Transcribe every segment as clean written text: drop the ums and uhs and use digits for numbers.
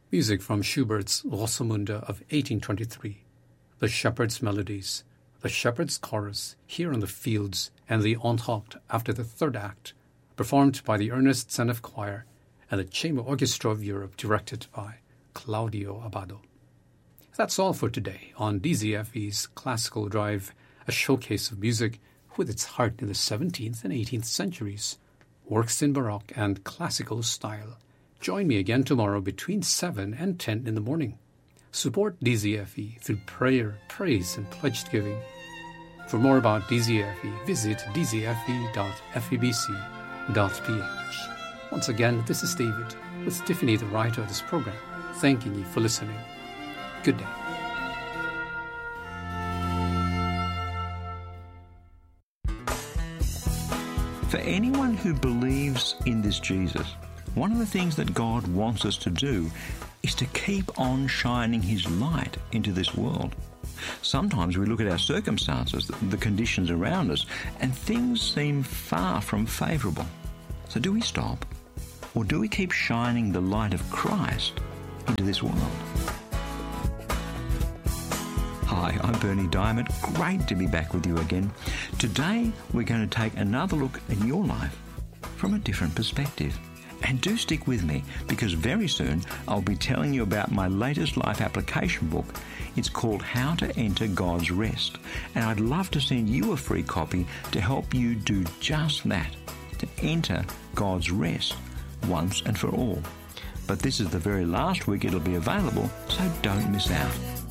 Music from Schubert's Rosamunde of 1823. The Shepherd's Melodies, the Shepherd's Chorus, Here on the Fields, and the Entr'acte after the third act, performed by the Ernest Senef Choir and the Chamber Orchestra of Europe, directed by Claudio Abbado. That's all for today on DZFE's Classical Drive, a showcase of music with its heart in the 17th and 18th centuries, works in Baroque and classical style. Join me again tomorrow between 7 and 10 in the morning. Support DZFE through prayer, praise, and pledged giving. For more about DZFE, visit dzfe.febc.ph. Once again, this is David with Tiffany, the writer of this program, thanking you for listening. Good day. For anyone who believes in this Jesus, one of the things that God wants us to do is to keep on shining His light into this world. Sometimes we look at our circumstances, the conditions around us, and things seem far from favourable. So do we stop? Or do we keep shining the light of Christ into this world? Hi, I'm Bernie Diamond. Great to be back with you again. Today, we're going to take another look at your life from a different perspective. And do stick with me, because very soon I'll be telling you about my latest life application book. It's called How to Enter God's Rest. And I'd love to send you a free copy to help you do just that, to enter God's rest once and for all. But this is the very last week it'll be available, so don't miss out.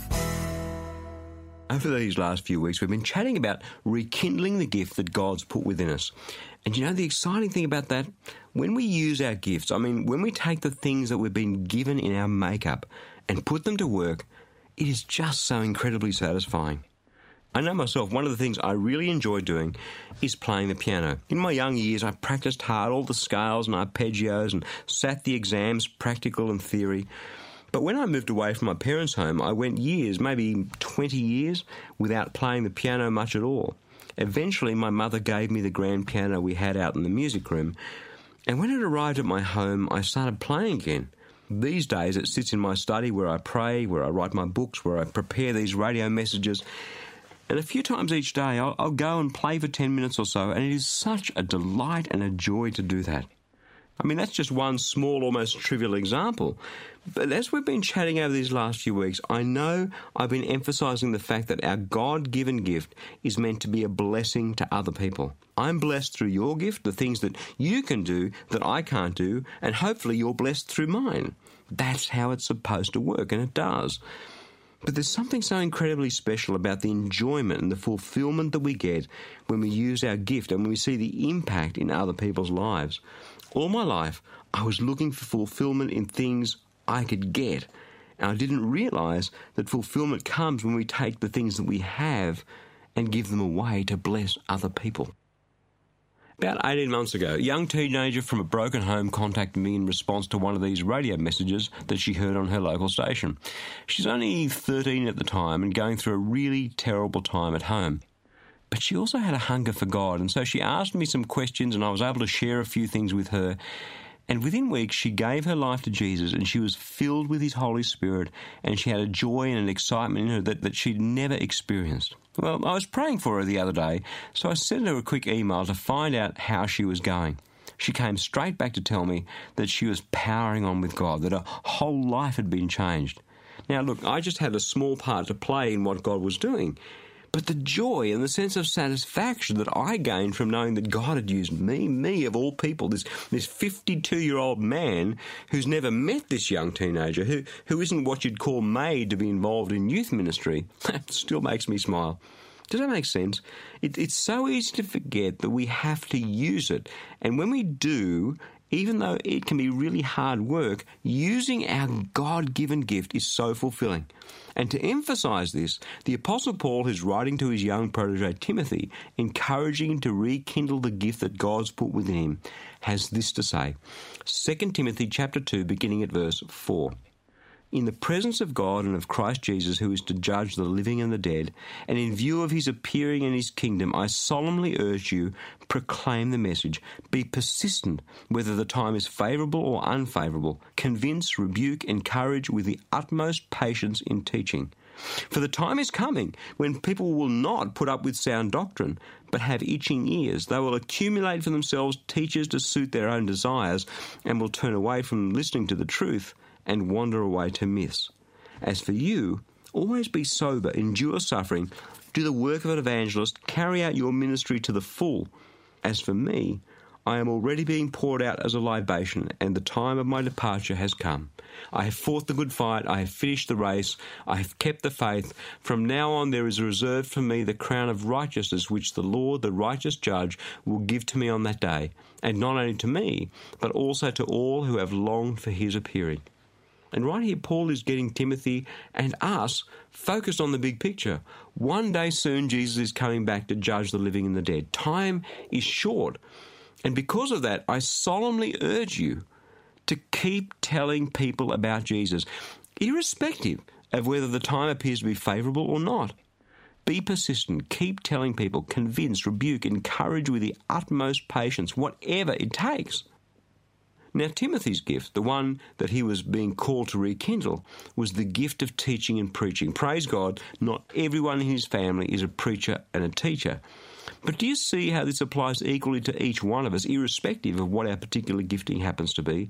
Over these last few weeks, we've been chatting about rekindling the gift that God's put within us. And you know, the exciting thing about that, when we use our gifts, when we take the things that we've been given in our makeup and put them to work, it is just so incredibly satisfying. I know myself, one of the things I really enjoy doing is playing the piano. In my young years, I practiced hard all the scales and arpeggios and sat the exams, practical and theory. But when I moved away from my parents' home, I went years, maybe 20 years, without playing the piano much at all. Eventually, my mother gave me the grand piano we had out in the music room, and when it arrived at my home, I started playing again. These days, it sits in my study where I pray, where I write my books, where I prepare these radio messages, and a few times each day, I'll go and play for 10 minutes or so, and it is such a delight and a joy to do that. That's just one small, almost trivial example. But as we've been chatting over these last few weeks, I know I've been emphasising the fact that our God-given gift is meant to be a blessing to other people. I'm blessed through your gift, the things that you can do that I can't do, and hopefully you're blessed through mine. That's how it's supposed to work, and it does. But there's something so incredibly special about the enjoyment and the fulfilment that we get when we use our gift and when we see the impact in other people's lives. All my life, I was looking for fulfilment in things I could get, and I didn't realise that fulfilment comes when we take the things that we have and give them away to bless other people. About 18 months ago, a young teenager from a broken home contacted me in response to one of these radio messages that she heard on her local station. She's only 13 at the time and going through a really terrible time at home. But she also had a hunger for God, and so she asked me some questions, and I was able to share a few things with her. And within weeks, she gave her life to Jesus, and she was filled with His Holy Spirit, and she had a joy and an excitement in her that she'd never experienced. Well, I was praying for her the other day, so I sent her a quick email to find out how she was going. She came straight back to tell me that she was powering on with God, that her whole life had been changed. Now, look, I just had a small part to play in what God was doing. But the joy and the sense of satisfaction that I gained from knowing that God had used me of all people, this 52-year-old man who's never met this young teenager, who isn't what you'd call made to be involved in youth ministry, that still makes me smile. Does that make sense? It's so easy to forget that we have to use it. And when we do, even though it can be really hard work, using our God-given gift is so fulfilling. And to emphasise this, the Apostle Paul, who's writing to his young protege Timothy, encouraging him to rekindle the gift that God's put within him, has this to say. 2 Timothy chapter 2, beginning at verse 4. In the presence of God and of Christ Jesus, who is to judge the living and the dead, and in view of his appearing in his kingdom, I solemnly urge you, proclaim the message. Be persistent, whether the time is favourable or unfavourable. Convince, rebuke, encourage with the utmost patience in teaching. For the time is coming when people will not put up with sound doctrine, but have itching ears. They will accumulate for themselves teachers to suit their own desires, and will turn away from listening to the truth and wander away to myths. As for you, always be sober, endure suffering, do the work of an evangelist, carry out your ministry to the full. As for me, I am already being poured out as a libation, and the time of my departure has come. I have fought the good fight, I have finished the race, I have kept the faith. From now on there is reserved for me the crown of righteousness, which the Lord, the righteous judge, will give to me on that day, and not only to me, but also to all who have longed for his appearing. And right here, Paul is getting Timothy and us focused on the big picture. One day soon, Jesus is coming back to judge the living and the dead. Time is short. And because of that, I solemnly urge you to keep telling people about Jesus, irrespective of whether the time appears to be favourable or not. Be persistent. Keep telling people. Convince, rebuke, encourage with the utmost patience, whatever it takes. Now, Timothy's gift, the one that he was being called to rekindle, was the gift of teaching and preaching. Praise God, not everyone in his family is a preacher and a teacher. But do you see how this applies equally to each one of us, irrespective of what our particular gifting happens to be?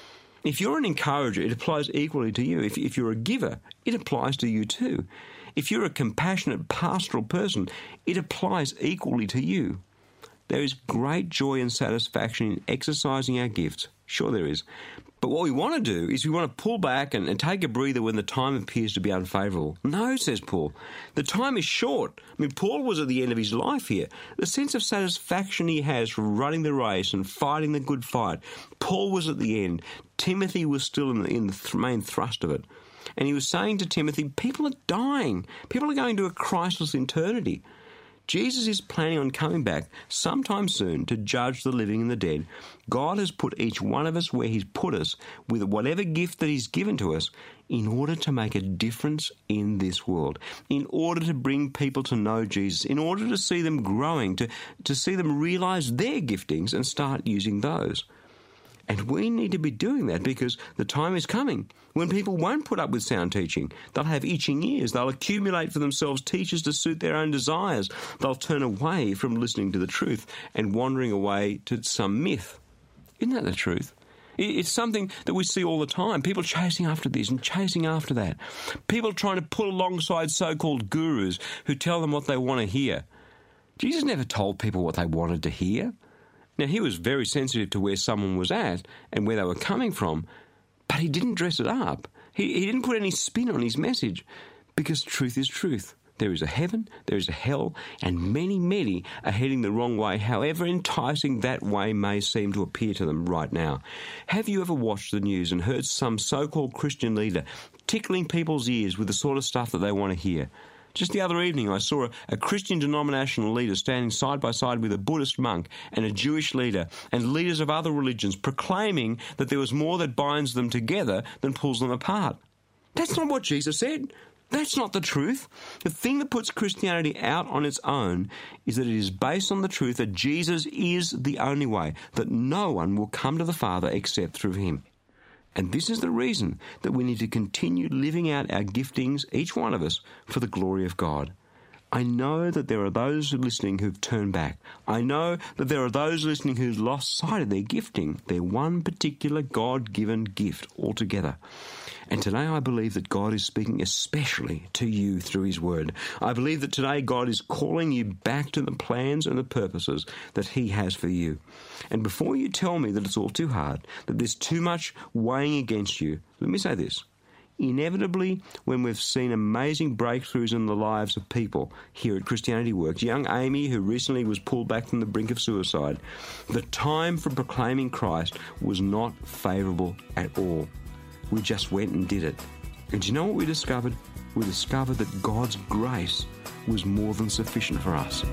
If you're an encourager, it applies equally to you. If you're a giver, it applies to you too. If you're a compassionate pastoral person, it applies equally to you. There is great joy and satisfaction in exercising our gifts. Sure there is. But what we want to do is we want to pull back and take a breather when the time appears to be unfavourable. No, says Paul. The time is short. I mean, Paul was at the end of his life here. The sense of satisfaction he has from running the race and fighting the good fight. Paul was at the end. Timothy was still in the main thrust of it. And he was saying to Timothy, people are dying. People are going to a Christless eternity. Jesus is planning on coming back sometime soon to judge the living and the dead. God has put each one of us where he's put us with whatever gift that he's given to us in order to make a difference in this world, in order to bring people to know Jesus, in order to see them growing, to see them realize their giftings and start using those. And we need to be doing that because the time is coming when people won't put up with sound teaching. They'll have itching ears. They'll accumulate for themselves teachers to suit their own desires. They'll turn away from listening to the truth and wandering away to some myth. Isn't that the truth? It's something that we see all the time. People chasing after this and chasing after that. People trying to pull alongside so-called gurus who tell them what they want to hear. Jesus never told people what they wanted to hear. Now, he was very sensitive to where someone was at and where they were coming from, but he didn't dress it up. He didn't put any spin on his message, because truth is truth. There is a heaven, there is a hell, and many, many are heading the wrong way, however enticing that way may seem to appear to them right now. Have you ever watched the news and heard some so-called Christian leader tickling people's ears with the sort of stuff that they want to hear? Just the other evening, I saw a Christian denominational leader standing side by side with a Buddhist monk and a Jewish leader and leaders of other religions proclaiming that there was more that binds them together than pulls them apart. That's not what Jesus said. That's not the truth. The thing that puts Christianity out on its own is that it is based on the truth that Jesus is the only way, that no one will come to the Father except through him. And this is the reason that we need to continue living out our giftings, each one of us, for the glory of God. I know that there are those listening who've turned back. I know that there are those listening who've lost sight of their gifting, their one particular God-given gift altogether. And today I believe that God is speaking especially to you through his word. I believe that today God is calling you back to the plans and the purposes that he has for you. And before you tell me that it's all too hard, that there's too much weighing against you, let me say this. Inevitably, when we've seen amazing breakthroughs in the lives of people here at Christianity Works, young Amy, who recently was pulled back from the brink of suicide, the time for proclaiming Christ was not favourable at all. We just went and did it. And do you know what we discovered? We discovered that God's grace was more than sufficient for us.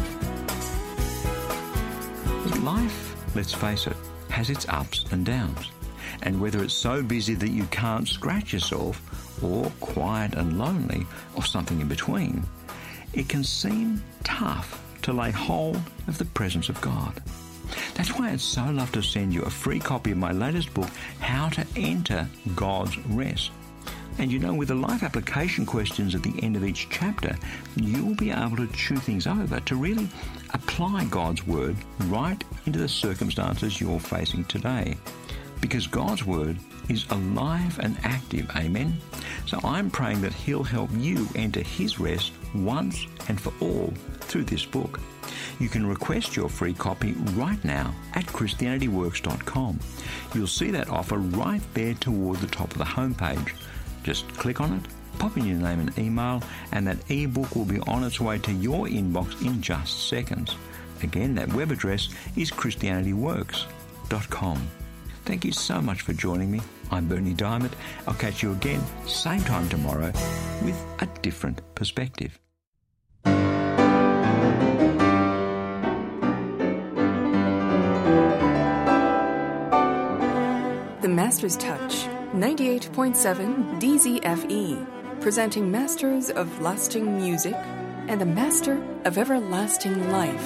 Life, let's face it, has its ups and downs. And whether it's so busy that you can't scratch yourself, or quiet and lonely, or something in between, it can seem tough to lay hold of the presence of God. That's why I'd so love to send you a free copy of my latest book, How to Enter God's Rest. And you know, with the life application questions at the end of each chapter, you'll be able to chew things over to really apply God's Word right into the circumstances you're facing today. Because God's Word is alive and active, amen? So I'm praying that He'll help you enter His rest once and for all through this book. You can request your free copy right now at ChristianityWorks.com. You'll see that offer right there toward the top of the homepage. Just click on it, pop in your name and email, and that ebook will be on its way to your inbox in just seconds. Again, that web address is ChristianityWorks.com. Thank you so much for joining me. I'm Berni Dymet. I'll catch you again, same time tomorrow, with a different perspective. The Master's Touch, 98.7 DZFE, presenting Masters of Lasting Music and the Master of Everlasting Life.